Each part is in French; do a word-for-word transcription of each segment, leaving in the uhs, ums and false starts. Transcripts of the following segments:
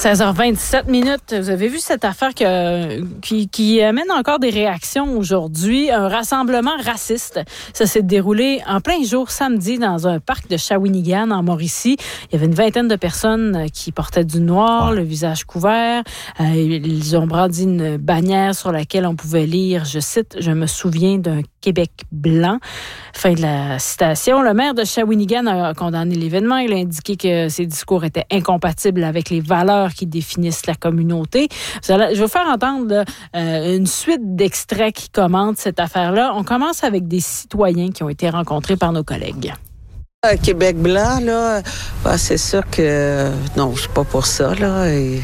seize heures vingt-sept minutes. Vous avez vu cette affaire que, qui, qui amène encore des réactions aujourd'hui. Un rassemblement raciste. Ça s'est déroulé en plein jour samedi dans un parc de Shawinigan en Mauricie. Il y avait une vingtaine de personnes qui portaient du noir, ouais. le visage couvert. Euh, ils ont brandi une bannière sur laquelle on pouvait lire, je cite, « Je me souviens d'un Québec blanc ». Fin de la citation. Le maire de Shawinigan a condamné l'événement. Il a indiqué que ses discours étaient incompatibles avec les valeurs qui définissent la communauté. Je vais vous faire entendre là, euh, une suite d'extraits qui commentent cette affaire-là. On commence avec des citoyens qui ont été rencontrés par nos collègues. Euh, Québec blanc, là, bah, c'est sûr que non, je suis pas pour ça, là. Et,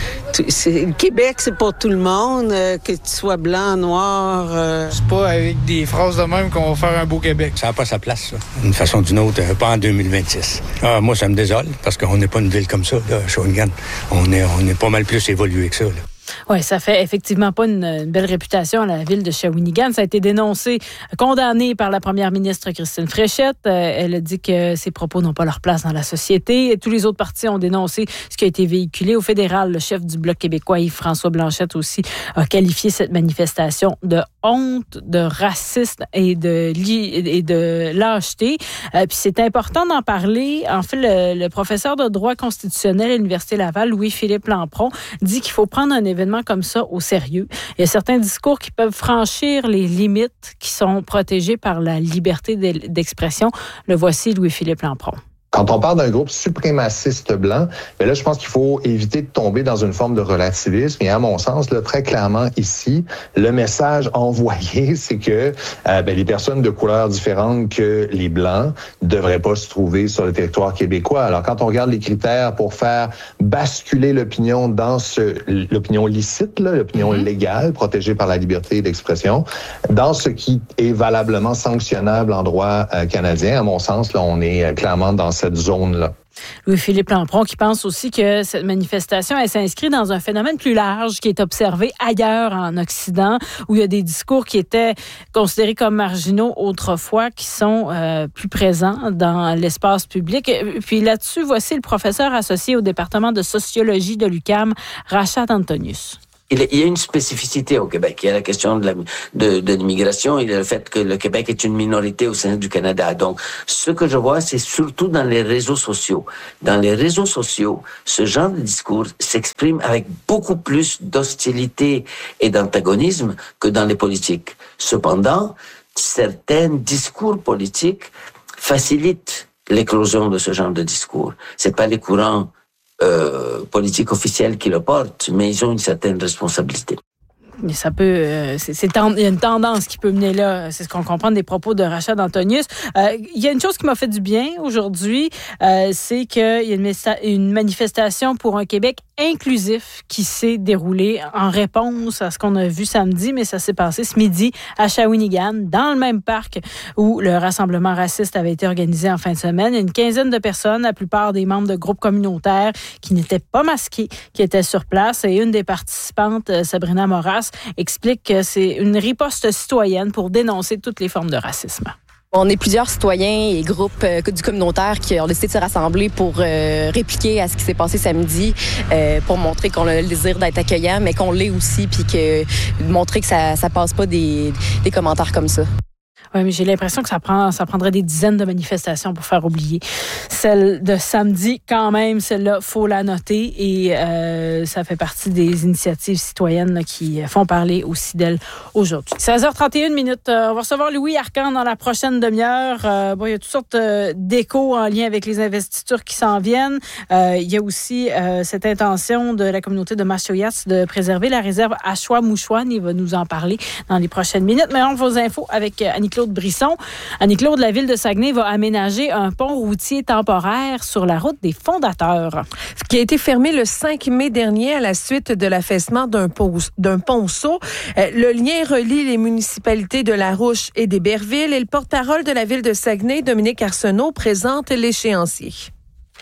c'est, le Québec, c'est pour tout le monde, euh, que tu sois blanc, noir. Euh... C'est pas avec des phrases de même qu'on va faire un beau Québec. Ça n'a pas sa place, ça. D'une façon ou d'une autre, euh, pas en deux mille vingt-six. Ah, moi, ça me désole, parce qu'on n'est pas une ville comme ça, là, Shawinigan. On est, on est pas mal plus évolué que ça, là. Oui, ça fait effectivement pas une, une belle réputation à la ville de Shawinigan. Ça a été dénoncé, condamné par la première ministre Christine Fréchette. Euh, elle a dit que ces propos n'ont pas leur place dans la société. Et tous les autres partis ont dénoncé ce qui a été véhiculé. Au fédéral, le chef du Bloc québécois, Yves-François Blanchette aussi, a qualifié cette manifestation de honte, de racisme et de, et de lâcheté. Euh, puis c'est important d'en parler. En fait, le, le professeur de droit constitutionnel à l'Université Laval, Louis-Philippe Lampron, dit qu'il faut prendre un événement comme ça au sérieux. Il y a certains discours qui peuvent franchir les limites qui sont protégées par la liberté d'expression. Le voici, Louis-Philippe Lampron. Quand on parle d'un groupe suprémaciste blanc, bien là, je pense qu'il faut éviter de tomber dans une forme de relativisme. Et à mon sens, là, très clairement ici, le message envoyé, c'est que euh, bien, les personnes de couleurs différentes que les blancs ne devraient pas se trouver sur le territoire québécois. Alors, quand on regarde les critères pour faire basculer l'opinion dans ce, l'opinion licite, là, l'opinion mmh. légale, protégée par la liberté d'expression, dans ce qui est valablement sanctionnable en droit euh, canadien, à mon sens, là, on est euh, clairement dans cette zone-là. Louis-Philippe Lampron qui pense aussi que cette manifestation, elle s'inscrit dans un phénomène plus large qui est observé ailleurs en Occident, où il y a des discours qui étaient considérés comme marginaux autrefois, qui sont euh, plus présents dans l'espace public. Puis là-dessus, voici le professeur associé au département de sociologie de l'U Q A M, Rachad Antonius. Il y a une spécificité au Québec. Il y a la question de, la, de, de l'immigration. Il y a le fait que le Québec est une minorité au sein du Canada. Donc, ce que je vois, c'est surtout dans les réseaux sociaux. Dans les réseaux sociaux, ce genre de discours s'exprime avec beaucoup plus d'hostilité et d'antagonisme que dans les politiques. Cependant, certains discours politiques facilitent l'éclosion de ce genre de discours. C'est pas les courants Euh, politique officielle qui le portent, mais ils ont une certaine responsabilité. Mais ça peut, euh, c'est, c'est ten- il y a une tendance qui peut mener là. C'est ce qu'on comprend des propos de Rachad Antonius. Euh, il y a une chose qui m'a fait du bien aujourd'hui, euh, c'est qu'il y a une, messa- une manifestation pour un Québec inclusif qui s'est déroulée en réponse à ce qu'on a vu samedi, mais ça s'est passé ce midi à Shawinigan, dans le même parc où le rassemblement raciste avait été organisé en fin de semaine. Il y a une quinzaine de personnes, la plupart des membres de groupes communautaires qui n'étaient pas masqués, qui étaient sur place. Et une des participantes, Sabrina Moras, explique que c'est une riposte citoyenne pour dénoncer toutes les formes de racisme. On est plusieurs citoyens et groupes euh, du communautaire qui ont décidé de se rassembler pour euh, répliquer à ce qui s'est passé samedi, euh, pour montrer qu'on a le désir d'être accueillant, mais qu'on l'est aussi, puis que montrer que ça ça passe pas des, des commentaires comme ça. Oui, mais j'ai l'impression que ça prend, ça prendrait des dizaines de manifestations pour faire oublier celle de samedi. Quand même, celle-là, faut la noter et euh, ça fait partie des initiatives citoyennes là, qui font parler aussi d'elle aujourd'hui. seize heures trente et une minutes. Euh, on va recevoir Louis Arcan dans la prochaine demi-heure. Euh, bon, il y a toutes sortes euh, d'échos en lien avec les investitures qui s'en viennent. Euh, il y a aussi euh, cette intention de la communauté de Machoyats de préserver la réserve Achouamouchouane. Il va nous en parler dans les prochaines minutes. Mais on vos infos avec Annie-Claude Brisson. Annie-Claude, la ville de Saguenay va aménager un pont routier temporaire sur la route des Fondateurs. Ce qui a été fermé le cinq mai dernier à la suite de l'affaissement d'un, pos- d'un ponceau. Euh, le lien relie les municipalités de Larouche et d'Héberville et le porte-parole de la ville de Saguenay, Dominique Arsenault, présente l'échéancier.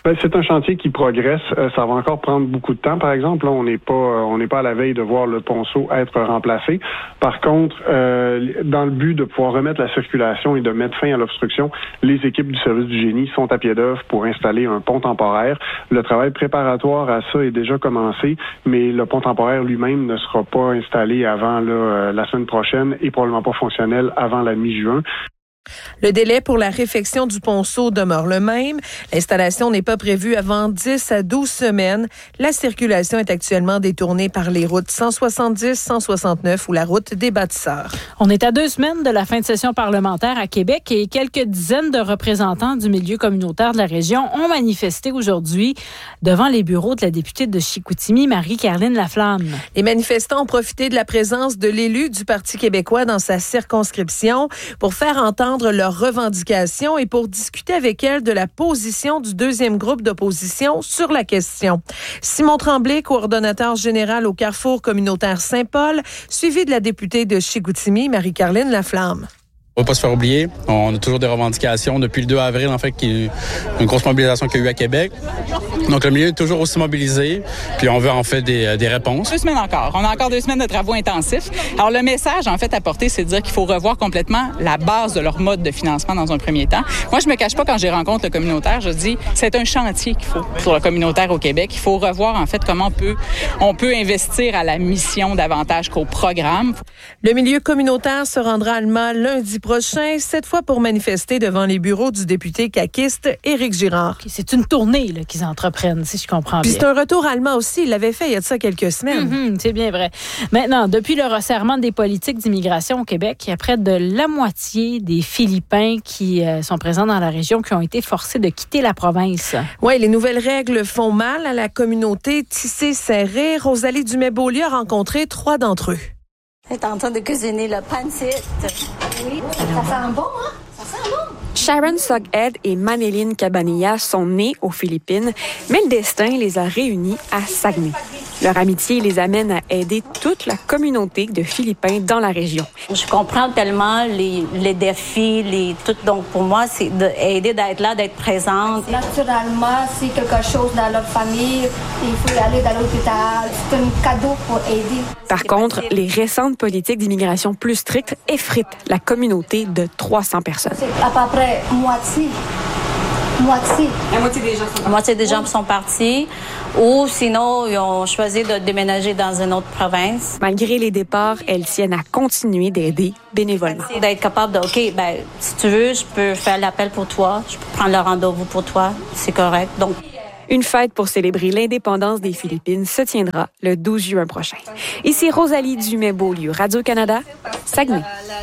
Ben, c'est un chantier qui progresse. Euh, ça va encore prendre beaucoup de temps. Par exemple, là, on n'est pas, euh, on n'est pas à la veille de voir le ponceau être remplacé. Par contre, euh, dans le but de pouvoir remettre la circulation et de mettre fin à l'obstruction, les équipes du service du génie sont à pied d'œuvre pour installer un pont temporaire. Le travail préparatoire à ça est déjà commencé, mais le pont temporaire lui-même ne sera pas installé avant là, euh, la semaine prochaine et probablement pas fonctionnel avant la mi-juin. Le délai pour la réfection du ponceau demeure le même. L'installation n'est pas prévue avant dix à douze semaines. La circulation est actuellement détournée par les routes cent soixante-dix, cent soixante-neuf ou la route des bâtisseurs. On est à deux semaines de la fin de session parlementaire à Québec et quelques dizaines de représentants du milieu communautaire de la région ont manifesté aujourd'hui devant les bureaux de la députée de Chicoutimi, Marie-Caroline Laflamme. Les manifestants ont profité de la présence de l'élu du Parti québécois dans sa circonscription pour faire entendre leurs revendications et pour discuter avec elle de la position du deuxième groupe d'opposition sur la question. Simon Tremblay, coordonnateur général au Carrefour communautaire Saint-Paul, suivi de la députée de Chicoutimi, Marie-Caroline Laflamme. On ne va pas se faire oublier. On a toujours des revendications depuis le deux avril, en fait, qui est une grosse mobilisation qu'il y a eu à Québec. Donc, le milieu est toujours aussi mobilisé, puis on veut en fait des, des réponses. Deux semaines encore. On a encore deux semaines de travaux intensifs. Alors, le message, en fait, à porter, c'est de dire qu'il faut revoir complètement la base de leur mode de financement dans un premier temps. Moi, je me cache pas quand j'ai rencontre le communautaire, je dis, c'est un chantier qu'il faut pour le communautaire au Québec. Il faut revoir, en fait, comment on peut, on peut investir à la mission davantage qu'au programme. Le milieu communautaire se rendra à Alma lundi prochain, cette fois pour manifester devant les bureaux du député caquiste Éric Girard. C'est une tournée là, qu'ils entreprennent, si je comprends Puis bien. c'est un retour allemand aussi. Il l'avait fait il y a de ça quelques semaines. Mm-hmm, c'est bien vrai. Maintenant, depuis le resserrement des politiques d'immigration au Québec, il y a près de la moitié des Philippins qui euh, sont présents dans la région qui ont été forcés de quitter la province. Oui, les nouvelles règles font mal à la communauté tissée serrée. Rosalie Dumais-Beaulieu a rencontré trois d'entre eux. Elle est en train de cuisiner le pancit. Oui, ça sent bon, hein? Ça sent bon. Sharon Soghead et Manéline Cabanilla sont nées aux Philippines, mais le destin les a réunis à Saguenay. Leur amitié les amène à aider toute la communauté de Philippins dans la région. Je comprends tellement les, les défis, les tout. Donc pour moi, c'est d'aider, d'être là, d'être présente. Naturellement, c'est quelque chose dans leur famille, il faut aller dans l'hôpital. C'est un cadeau pour aider. Par contre, les récentes politiques d'immigration plus strictes effritent la communauté de trois cents personnes. C'est à peu près moitié. Moitié. La moitié des gens sont, la moitié des gens sont partis. Ou sinon, ils ont choisi de déménager dans une autre province. Malgré les départs, elles tiennent à continuer d'aider bénévolement. C'est d'être capable de, OK, ben, si tu veux, je peux faire l'appel pour toi, je peux prendre le rendez-vous pour toi, c'est correct. Donc, une fête pour célébrer l'indépendance des Philippines se tiendra le douze juin prochain. Ici Rosalie Dumais-Beaulieu, Radio-Canada, Saguenay.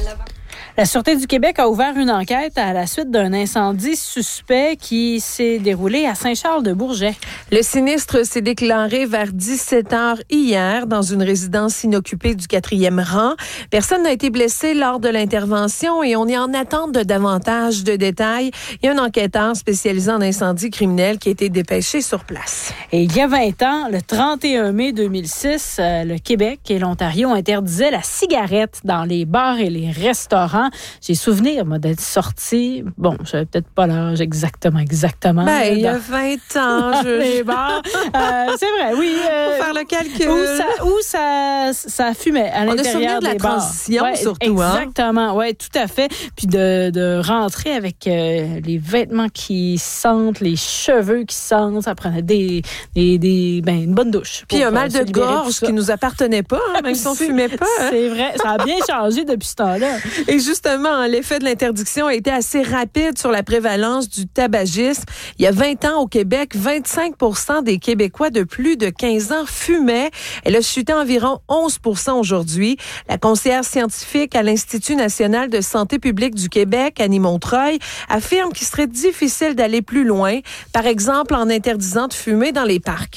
La Sûreté du Québec a ouvert une enquête à la suite d'un incendie suspect qui s'est déroulé à Saint-Charles-de-Bourget. Le sinistre s'est déclaré vers dix-sept heures hier dans une résidence inoccupée du quatrième rang. Personne n'a été blessé lors de l'intervention et on est en attente de davantage de détails. Il y a un enquêteur spécialisé en incendie criminel qui a été dépêché sur place. Et il y a vingt ans, le trente et un mai deux mille six, euh, le Québec et l'Ontario interdisaient la cigarette dans les bars et les restaurants. J'ai souvenir, moi, d'être sortie. Bon, je n'avais peut-être pas l'âge exactement, exactement. Ben, il y a dans... vingt ans. Je... les bars. Euh, c'est vrai, oui. Euh, Faut faire le calcul. Où ça, où ça, ça fumait à l'intérieur des bars. On a souvenir de la transition, ouais, surtout. Exactement, hein? oui, tout à fait. Puis de, de rentrer avec euh, les vêtements qui sentent, les cheveux qui sentent. Ça prenait des, des, des, ben, une bonne douche. Puis un mal de gorge qui nous appartenait pas, hein, même si on fumait pas. Hein? C'est vrai, ça a bien changé depuis ce temps-là. Et justement, l'effet de l'interdiction a été assez rapide sur la prévalence du tabagisme. Il y a vingt ans au Québec, vingt-cinq pour cent des Québécois de plus de quinze ans fumaient. Elle a chuté à environ onze pour cent aujourd'hui. La conseillère scientifique à l'Institut national de santé publique du Québec, Annie Montreuil, affirme qu'il serait difficile d'aller plus loin, par exemple en interdisant de fumer dans les parcs.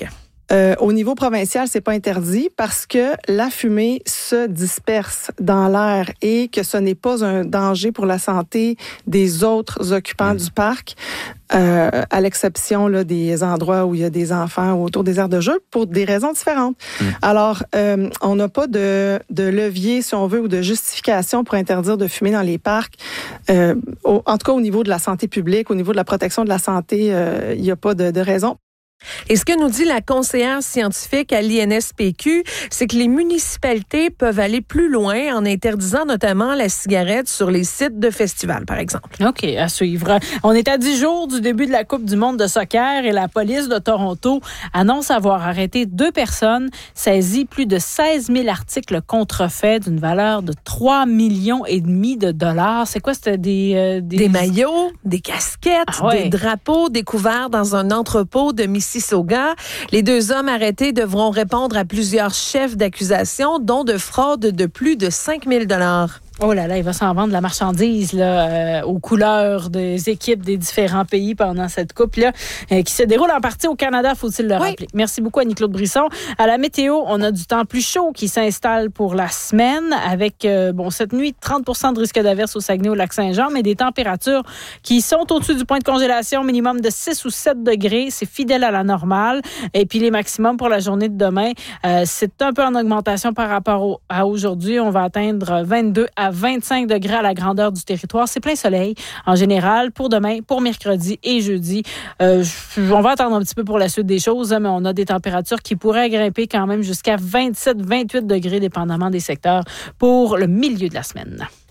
Euh, au niveau provincial, c'est pas interdit parce que la fumée se disperse dans l'air et que ce n'est pas un danger pour la santé des autres occupants mmh. du parc, euh, à l'exception là, des endroits où il y a des enfants ou autour des aires de jeu, pour des raisons différentes. Mmh. Alors, euh, on n'a pas de, de levier, si on veut, ou de justification pour interdire de fumer dans les parcs. Euh, au, en tout cas, au niveau de la santé publique, au niveau de la protection de la santé, euh, il n'y a pas de, de raison. Et ce que nous dit la conseillère scientifique à l'I N S P Q, c'est que les municipalités peuvent aller plus loin en interdisant notamment la cigarette sur les sites de festivals, par exemple. OK, à suivre. On est à dix jours du début de la Coupe du monde de soccer et la police de Toronto annonce avoir arrêté deux personnes, saisi plus de seize mille articles contrefaits d'une valeur de trois millions et demi de dollars. C'est quoi, c'était des... Euh, des... Des maillots, des casquettes, ah ouais. des drapeaux découverts dans un entrepôt de Mississauga. Les deux hommes arrêtés devront répondre à plusieurs chefs d'accusation, dont de fraude de plus de cinq mille dollars. Oh là là, il va s'en vendre de la marchandise là, euh, aux couleurs des équipes des différents pays pendant cette coupe-là, euh, qui se déroule en partie au Canada, faut-il le rappeler. Oui. Merci beaucoup, Annie-Claude Brisson. À la météo, on a du temps plus chaud qui s'installe pour la semaine, avec euh, bon cette nuit, trente pour cent de risque d'averse au Saguenay, au Lac-Saint-Jean, mais des températures qui sont au-dessus du point de congélation, minimum de six ou sept degrés. C'est fidèle à la normale. Et puis les maximums pour la journée de demain, euh, c'est un peu en augmentation par rapport au, à aujourd'hui. On va atteindre vingt-deux à vingt-cinq degrés à la grandeur du territoire. C'est plein soleil en général pour demain, pour mercredi et jeudi. Euh, on va attendre un petit peu pour la suite des choses, mais on a des températures qui pourraient grimper quand même jusqu'à vingt-sept à vingt-huit degrés, dépendamment des secteurs, pour le milieu de la semaine.